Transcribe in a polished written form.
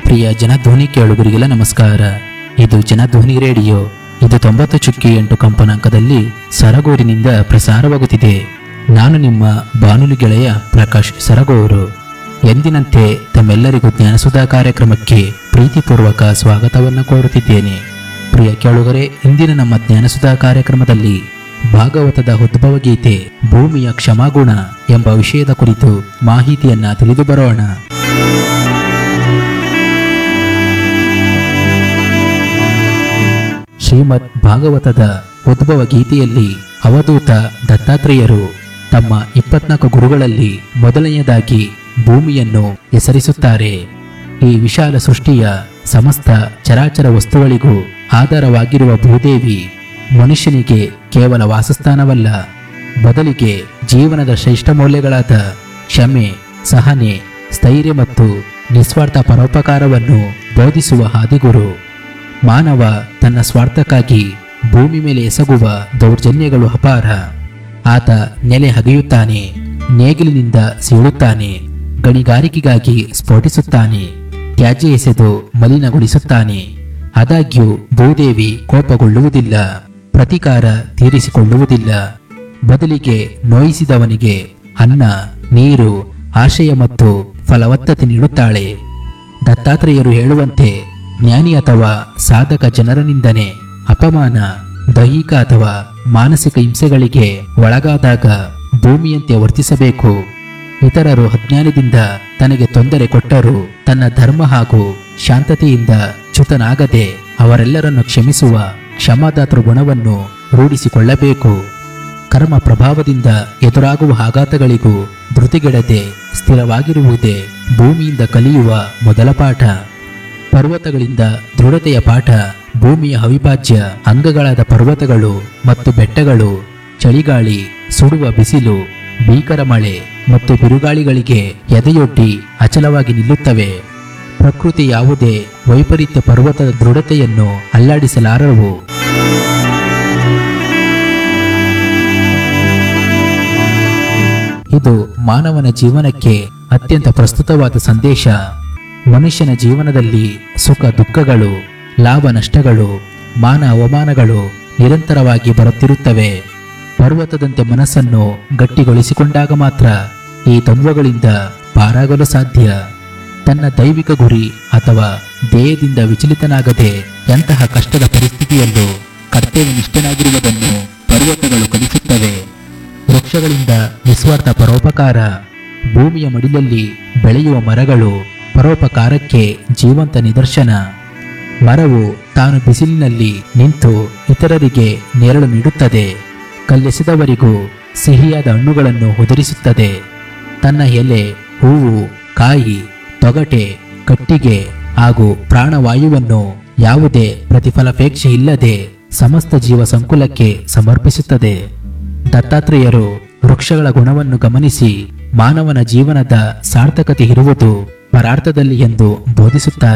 ಪ್ರಿಯ ಜನಧ್ವನಿ ಕೇಳುಗರಿಗೆಲ್ಲ ನಮಸ್ಕಾರ. ಇದು ಜನಧ್ವನಿ ರೇಡಿಯೋ. ಇದು 90.8 ಕಂಪನಾಂಕದಲ್ಲಿ ಸರಗೂರಿನಿಂದ ಪ್ರಸಾರವಾಗುತ್ತಿದೆ. ನಾನು ನಿಮ್ಮ ಬಾನುಲಿ ಗೆಳೆಯ ಪ್ರಕಾಶ್ ಸರಗೂರು. ಎಂದಿನಂತೆ ತಮ್ಮೆಲ್ಲರಿಗೂ ಜ್ಞಾನಸುಧಾ ಕಾರ್ಯಕ್ರಮಕ್ಕೆ ಪ್ರೀತಿಪೂರ್ವಕ ಸ್ವಾಗತವನ್ನು ಕೋರುತ್ತಿದ್ದೇನೆ. ಪ್ರಿಯ ಕೇಳುಗರೆ, ಇಂದಿನ ನಮ್ಮ ಜ್ಞಾನಸುಧಾ ಕಾರ್ಯಕ್ರಮದಲ್ಲಿ ಭಾಗವತದ ಉದ್ಭವ ಗೀತೆ ಭೂಮಿಯ ಕ್ಷಮಾಗುಣ ಎಂಬ ವಿಷಯದ ಕುರಿತು ಮಾಹಿತಿಯನ್ನ ತಿಳಿದು ಬರೋಣ. ಶ್ರೀಮದ್ ಭಾಗವತದ ಉದ್ಭವ ಗೀತೆಯಲ್ಲಿ ಅವಧೂತ ದತ್ತಾತ್ರೇಯರು ತಮ್ಮ 24 ಗುರುಗಳಲ್ಲಿ ಮೊದಲನೆಯದಾಗಿ ಭೂಮಿಯನ್ನು ಹೆಸರಿಸುತ್ತಾರೆ. ಈ ವಿಶಾಲ ಸೃಷ್ಟಿಯ ಸಮಸ್ತ ಚರಾಚರ ವಸ್ತುಗಳಿಗೂ ಆಧಾರವಾಗಿರುವ ಭೂದೇವಿ ಮನುಷ್ಯನಿಗೆ ಕೇವಲ ವಾಸಸ್ಥಾನವಲ್ಲ, ಬದಲಿಗೆ ಜೀವನದ ಶ್ರೇಷ್ಠ ಮೌಲ್ಯಗಳಾದ ಕ್ಷಮೆ, ಸಹನೆ, ಸ್ಥೈರ್ಯ ಮತ್ತು ನಿಸ್ವಾರ್ಥ ಪರೋಪಕಾರವನ್ನು ಬೋಧಿಸುವ ಹಾದಿಗುರು. ಮಾನವ ತನ್ನ ಸ್ವಾರ್ಥಕ್ಕಾಗಿ ಭೂಮಿ ಮೇಲೆ ಎಸಗುವ ದೌರ್ಜನ್ಯಗಳು ಅಪಾರ. ಆತ ನೆಲೆ ಹಗೆಯುತ್ತಾನೆ, ನೇಗಿಲಿನಿಂದ ಸೀಳುತ್ತಾನೆ, ಗಣಿಗಾರಿಕೆಗಾಗಿ ಸ್ಫೋಟಿಸುತ್ತಾನೆ, ತ್ಯಾಜ್ಯ ಎಸೆದು ಮಲಿನಗೊಳಿಸುತ್ತಾನೆ. ಆದಾಗ್ಯೂ ಭೂದೇವಿ ಕೋಪಗೊಳ್ಳುವುದಿಲ್ಲ, ಪ್ರತೀಕಾರ ತೀರಿಸಿಕೊಳ್ಳುವುದಿಲ್ಲ. ಬದಲಿಗೆ ನೋಯಿಸಿದವನಿಗೆ ಅನ್ನ, ನೀರು, ಆಶ್ರಯ ಮತ್ತು ಫಲವತ್ತತೆ ನೀಡುತ್ತಾಳೆ. ದತ್ತಾತ್ರೇಯರು ಹೇಳುವಂತೆ, ಜ್ಞಾನಿ ಅಥವಾ ಸಾಧಕ ಜನರ ನಿಂದನೆ, ಅಪಮಾನ, ದೈಹಿಕ ಅಥವಾ ಮಾನಸಿಕ ಹಿಂಸೆಗಳಿಗೆ ಒಳಗಾದಾಗ ಭೂಮಿಯಂತೆ ವರ್ತಿಸಬೇಕು. ಇತರರು ಅಜ್ಞಾನದಿಂದ ತನಗೆ ತೊಂದರೆ ಕೊಟ್ಟರೂ ತನ್ನ ಧರ್ಮ ಹಾಗೂ ಶಾಂತತೆಯಿಂದ ಚ್ಯುತನಾಗದೆ ಅವರೆಲ್ಲರನ್ನು ಕ್ಷಮಿಸುವ ಕ್ಷಮಾದಾತೃ ಗುಣವನ್ನು ರೂಢಿಸಿಕೊಳ್ಳಬೇಕು. ಕರ್ಮ ಪ್ರಭಾವದಿಂದ ಎದುರಾಗುವ ಆಘಾತಗಳಿಗೂ ಧೃತಿಗೆಡದೆ ಸ್ಥಿರವಾಗಿರುವುದೇ ಭೂಮಿಯಿಂದ ಕಲಿಯುವ ಮೊದಲ ಪಾಠ. ಪರ್ವತಗಳಿಂದ ದೃಢತೆಯ ಪಾಠ. ಭೂಮಿಯ ಅವಿಭಾಜ್ಯ ಅಂಗಗಳಾದ ಪರ್ವತಗಳು ಮತ್ತು ಬೆಟ್ಟಗಳು ಚಳಿಗಾಳಿ, ಸುಡುವ ಬಿಸಿಲು, ಭೀಕರ ಮಳೆ ಮತ್ತು ಬಿರುಗಾಳಿಗಳಿಗೆ ಎದೆಯೊಡ್ಡಿ ಅಚಲವಾಗಿ ನಿಲ್ಲುತ್ತವೆ. ಪ್ರಕೃತಿ ಯಾವುದೇ ವೈಪರೀತ್ಯ ಪರ್ವತದ ದೃಢತೆಯನ್ನು ಅಲ್ಲಾಡಿಸಲಾರವು. ಇದು ಮಾನವನ ಜೀವನಕ್ಕೆ ಅತ್ಯಂತ ಪ್ರಸ್ತುತವಾದ ಸಂದೇಶ. ಮನುಷ್ಯನ ಜೀವನದಲ್ಲಿ ಸುಖ ದುಃಖಗಳು, ಲಾಭ ನಷ್ಟಗಳು, ಮಾನ ಅವಮಾನಗಳು ನಿರಂತರವಾಗಿ ಬರುತ್ತಿರುತ್ತವೆ. ಪರ್ವತದಂತೆ ಮನಸ್ಸನ್ನು ಗಟ್ಟಿಗೊಳಿಸಿಕೊಂಡಾಗ ಮಾತ್ರ ಈ ದ್ವಂದ್ವಗಳಿಂದ ಪಾರಾಗಲು ಸಾಧ್ಯ. ತನ್ನ ದೈವಿಕ ಗುರಿ ಅಥವಾ ಧ್ಯೇಯದಿಂದ ವಿಚಲಿತನಾಗದೆ ಎಂತಹ ಕಷ್ಟದ ಪರಿಸ್ಥಿತಿಯಲ್ಲೂ ಕರ್ತವ್ಯನಿಷ್ಠನಾಗಿರುವುದನ್ನು ಪರ್ವತಗಳು ಕಲಿಸುತ್ತವೆ. ವೃಕ್ಷಗಳಿಂದ ನಿಸ್ವಾರ್ಥ ಪರೋಪಕಾರ. ಭೂಮಿಯ ಮಡಿಲಲ್ಲಿ ಬೆಳೆಯುವ ಮರಗಳು ಪರೋಪಕಾರಕ್ಕೆ ಜೀವಂತ ನಿದರ್ಶನ. ಮರವು ತಾನು ಬಿಸಿಲಿನಲ್ಲಿ ನಿಂತು ಇತರರಿಗೆ ನೆರಳು ನೀಡುತ್ತದೆ, ಕಲ್ಲೆಸೆದವರಿಗೂ ಸಿಹಿಯಾದ ಹಣ್ಣುಗಳನ್ನು ಉದುರಿಸುತ್ತದೆ. ತನ್ನ ಎಲೆ, ಹೂವು, ಕಾಯಿ, ತೊಗಟೆ, ಕಟ್ಟಿಗೆ ಹಾಗೂ ಪ್ರಾಣವಾಯುವನ್ನು ಯಾವುದೇ ಪ್ರತಿಫಲಾಪೇಕ್ಷೆ ಇಲ್ಲದೆ ಸಮಸ್ತ ಜೀವ ಸಂಕುಲಕ್ಕೆ ಸಮರ್ಪಿಸುತ್ತದೆ. ದತ್ತಾತ್ರೇಯರು ವೃಕ್ಷಗಳ ಗುಣವನ್ನು ಗಮನಿಸಿ ಮಾನವನ ಜೀವನದ ಸಾರ್ಥಕತೆ ಇರುವುದು ಪರಾರ್ಥದಲ್ಲಿ ಎಂದು ಬೋಧಿಸುತ್ತಾರೆ.